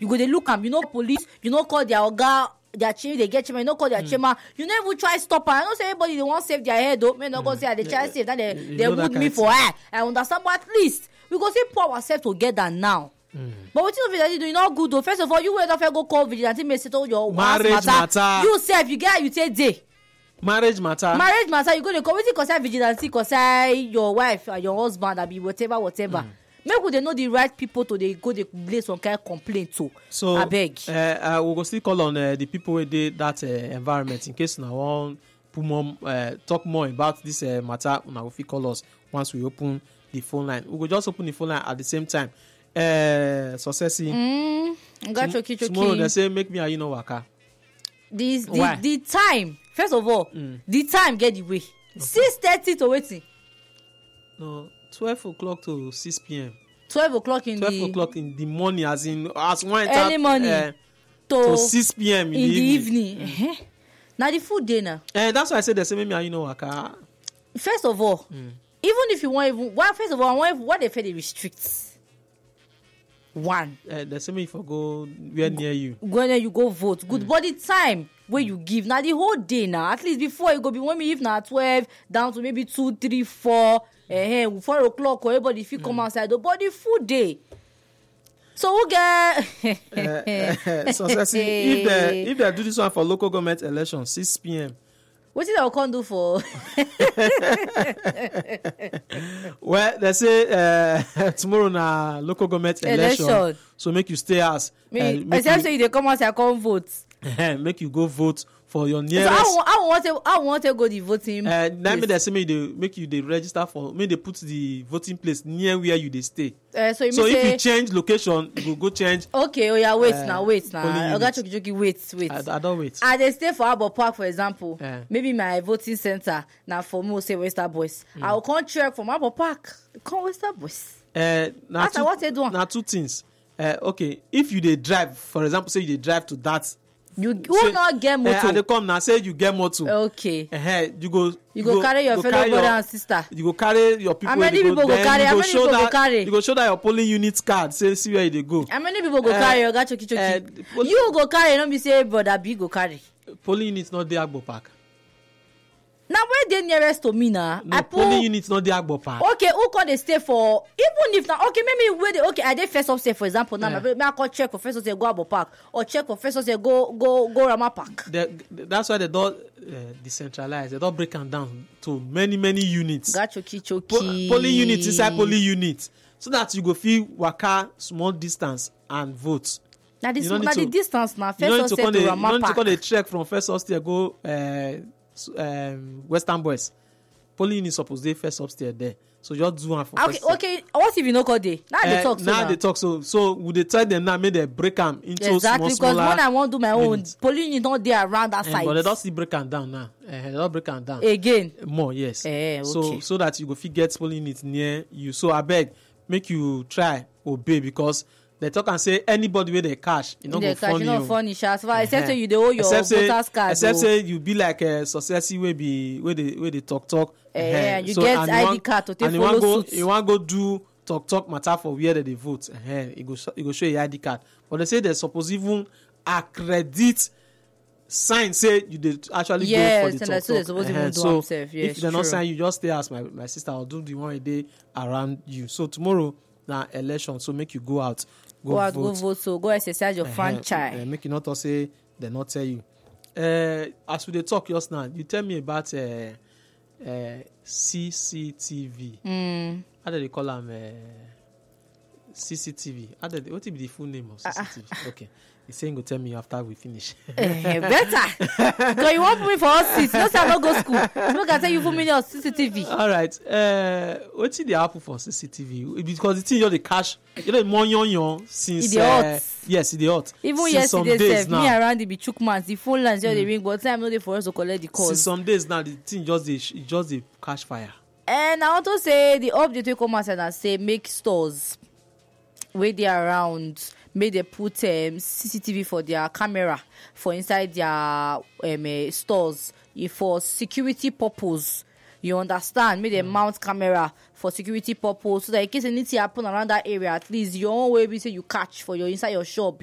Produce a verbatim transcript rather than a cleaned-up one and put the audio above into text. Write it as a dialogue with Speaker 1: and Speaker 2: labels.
Speaker 1: go dey look am, you know police, you know call their oga, their chairman, they get chairman, you know call their mm. chairman, you know even try stop am. I know say everybody they want save their head though. May not go say they try save that they they would me for her. I understand, but at least we go see pour ourselves together now. Mm. But what you know that you do not good though. First of all, you will not go call vigilante may settle your
Speaker 2: marriage matter. matter.
Speaker 1: You self, you get you take day.
Speaker 2: Marriage matter.
Speaker 1: Marriage matter. You go to community concern vigilante concern your wife or your husband, that be whatever, whatever. Mm. Make we they know the right people to they go they lay some kind of complaint to.
Speaker 2: So
Speaker 1: I beg.
Speaker 2: Uh, uh, we go still call on uh, the people who did that uh, environment in case now want put more uh, talk more about this uh, matter. Now if you call us once we open the phone line, we will just open the phone line at the same time. Uh, successy.
Speaker 1: Mm, got choky choky.
Speaker 2: Tomorrow they say make me a you know waka.
Speaker 1: This the, the, the time. First of all, mm. the time get the way. Okay. Six thirty to waiting.
Speaker 2: No. twelve o'clock to six p.m.
Speaker 1: twelve o'clock in
Speaker 2: twelve
Speaker 1: the
Speaker 2: o'clock in the morning, as in as one
Speaker 1: early morning
Speaker 2: uh,
Speaker 1: to,
Speaker 2: to six p.m. in,
Speaker 1: in
Speaker 2: the
Speaker 1: the
Speaker 2: evening.
Speaker 1: evening. Mm. Uh-huh. Now the food day now.
Speaker 2: Uh, that's why I said the same. Me, you know, waka.
Speaker 1: First of all, mm. even if you want, even well, first of all, what, what they feel they restrict. One.
Speaker 2: Uh, the same if I go where near you.
Speaker 1: Go there, you go vote. Good, mm. but the time where you give now the whole day now. At least before you go be when me if now twelve down to maybe two, three, four. Uh, four o'clock or everybody if you mm. come outside the body food day. So we get
Speaker 2: uh, uh, so if they if they do this one for local government election six p.m.
Speaker 1: what did I can do for?
Speaker 2: Well, they say uh, tomorrow na local government election, election. So make you stay as
Speaker 1: me, uh, except say you they come outside and come vote.
Speaker 2: Make you go vote for your nearest.
Speaker 1: So I want to I want to go the voting.
Speaker 2: Uh, now me they say me they make you they register for me they put the voting place near where you they stay.
Speaker 1: Uh, so you
Speaker 2: so if
Speaker 1: say,
Speaker 2: you change location, you go go change.
Speaker 1: Okay, oh yeah, wait uh, now, wait now. I got to joke, wait, wait.
Speaker 2: I, I don't wait.
Speaker 1: I they stay for Abo Park, for example.
Speaker 2: Uh,
Speaker 1: Maybe my voting center now for me say Western Boys. Mm. I will come check from Abo Park. Come Western Boys.
Speaker 2: Uh, now
Speaker 1: two, what they do.
Speaker 2: Now two things. Uh, okay, if you they drive, for example, say you they drive to that.
Speaker 1: You will not get motor.
Speaker 2: Uh, and they come now say you get motor.
Speaker 1: Okay.
Speaker 2: Uh, you go. You,
Speaker 1: you go, go carry your go fellow brother your, and sister.
Speaker 2: You go carry your people.
Speaker 1: How many people go, go carry? How many people
Speaker 2: that,
Speaker 1: go carry?
Speaker 2: You go show that your polling unit card. Say see where they go.
Speaker 1: How many people go uh, carry? You got choky choky. Uh, you go carry. Don't be say brother B go carry.
Speaker 2: Polling unit not the Agbo Park.
Speaker 1: Now where they nearest to me now?
Speaker 2: No, polling unit not the Agbo Park.
Speaker 1: Okay, who can they stay for? Even if now, okay, maybe where they okay, I did first upstairs for example. Now, yeah. Maybe I can check for first upstairs go Agbo Park or check for first upstairs go go go Rama Park.
Speaker 2: The, that's why they don't uh, decentralize. They don't break them down to many many units.
Speaker 1: Got choky choky.
Speaker 2: Po- polling units inside polling units, so that you go feel waka small distance and vote.
Speaker 1: Now this now the distance now first upstairs to,
Speaker 2: to
Speaker 1: Rama Park.
Speaker 2: You don't need to call the trek from first upstairs go. Uh, Um, Western Boys. Polling is supposed to first upstairs there. So just do one for
Speaker 1: okay, first. Okay, what if you no call day? Now uh, they talk so
Speaker 2: now.
Speaker 1: Now
Speaker 2: they talk so. So would they tell them now make they break them into
Speaker 1: exactly,
Speaker 2: small, smaller.
Speaker 1: Exactly, because when I want to do my own, polling is not there around that uh, side.
Speaker 2: But they don't see break them down now. Uh, they don't break them down.
Speaker 1: Again.
Speaker 2: More, yes.
Speaker 1: Uh, okay.
Speaker 2: So so that you go fit get polling it near you. So I beg, make you try obey because they talk and say anybody with their cash, you know, go funny.
Speaker 1: You know, funny shots. Well, except say you dey owe your voters card.
Speaker 2: Except say you be like a successy way be where they where they talk talk.
Speaker 1: Eh, uh, you so, get I D want, card to take follow
Speaker 2: go,
Speaker 1: suit.
Speaker 2: You want go do talk talk matter for where they vote. Uh, it go it go show your I D card. But they say they suppose even accredit sign say you did actually
Speaker 1: yes,
Speaker 2: go for the talk
Speaker 1: so
Speaker 2: talk.
Speaker 1: Uh-huh. Even
Speaker 2: so
Speaker 1: himself. Yes,
Speaker 2: if they not sign, you just stay as my my sister. I'll do the one a day around you. So tomorrow now election. So make you go out. Go,
Speaker 1: go out,
Speaker 2: vote.
Speaker 1: go vote. So go exercise your uh, franchise.
Speaker 2: Uh, make you not to say they not tell you. Uh, as we dey talk just now, you tell me about uh, uh, C C T V.
Speaker 1: Mm.
Speaker 2: How do they call them? Uh, C C T V. How do they, what is the full name of C C T V? Uh, okay. He's saying go tell me after we finish.
Speaker 1: uh, better. Because you want me for us six. No, say I don't go school. Look, I tell you for me on C C T V.
Speaker 2: All right. Uh, what's the apple for C C T V? Because the thing you're the cash, you know, more young young since.
Speaker 1: Uh,
Speaker 2: yes, the hot.
Speaker 1: Even
Speaker 2: since
Speaker 1: yesterday,
Speaker 2: days
Speaker 1: me around the be chook man. The phone lines just mm. the ring, but time no dey for us to collect the calls.
Speaker 2: Since some days now, the thing just the just the cash fire.
Speaker 1: And I want to say the update we come outside and say make stores where they around. May they put um, C C T V for their camera for inside their um, uh, stores if for security purpose. You understand? May they mm. mount camera for security purpose so that in case anything happen around that area, at least your own way we say you catch for your inside your shop.